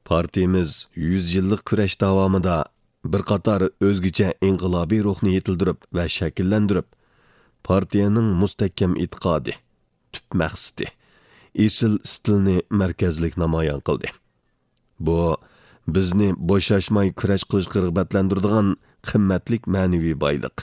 Partiyamiz 100 yillik kurash davomida bir qator o'zgacha inqilobiy ruhni yetildirib va shakllantirib, partiyaning mustahkam e'tiqodi, tub maqsadi, esil stilni markazlik namoyon qildi. Bu bizni bo'shashmay kurash qilishga rag'batlantiradigan qimmatlik ma'naviy boyliq.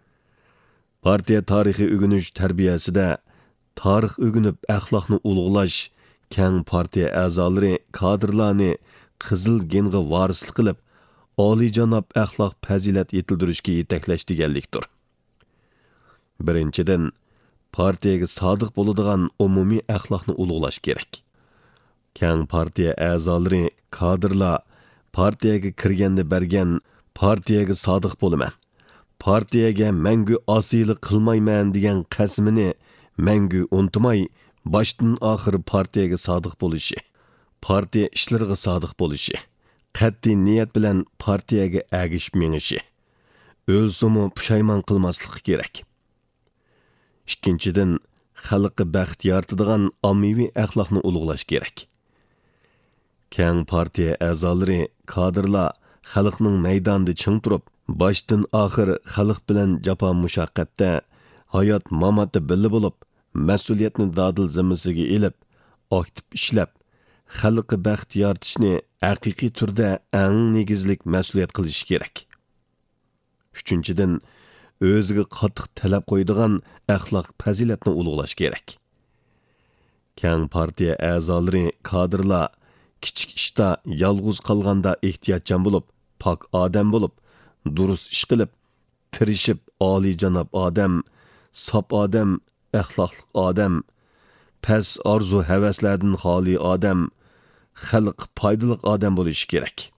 Partiya tarixiy o'g'inish tarbiyasida tarix o'g'inib axloqni ulug'lash, keng partiya a'zolari, kadrlarni qizil genga varislik qilib, oliyjanob axloq fazilat yetildirishga yetaklash deganlikdir. Birinchidan, partiyaga sodiq bo'ladigan umumiy axloqni ulug'lash kerak. Keng partiya a'zolari, kadrlar partiyaga kirganda bergan partiyaga sodiq bo'laman, partiyaga mangu osiylik qilmayman degan qasmini mangu unutmay, boshdan oxir partiyaga sodiq bo'lishi, partiya ishlariga sodiq bo'lishi, qat'iy niyat bilan partiyaga agishib menishi, o'zini pushaymon qilmasligi kerak. Ikkinchidan, xalqqa baxt yaratadigan ommaviy axloqni ulug'lash kerak. Keng partiya a'zolari, kadrlar xalqning maydonida ching turib, boshdan oxir xalq bilan jafo mushaqqatda, hayot mamotda birga bo'lib, mas'uliyatni dadil zimmasiga elib, aktiv ishlab, xalqqa baxt yaratishni haqiqiy turda eng negizlik mas'uliyat qilish kerak. Uchinchidan, o'ziga qattiq talab qo'yadigan axloq fazilatni ulug'lash kerak. Keng partiya a'zolari, kadrlar kichik ishda yolg'iz qolganda ehtiyotchan bo'lib, pok odam bo'lib, durust ish qilib, tirishib, oliyjanob odam, sop odam, axloqli odam, pas orzu havaslardan xoli odam, xalq foydali odam bo'lishi kerak.